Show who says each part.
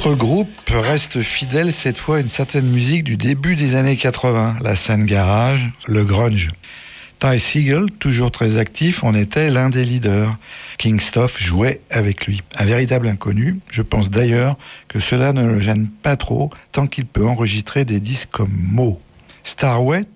Speaker 1: Autre groupe reste fidèle cette fois à une certaine musique du début des années 80, la scène garage, le grunge. Ty Segall, toujours très actif, en était l'un des leaders. King Stuff jouait avec lui. Un véritable inconnu, je pense d'ailleurs que cela ne le gêne pas trop tant qu'il peut enregistrer des disques comme Mo. Starway,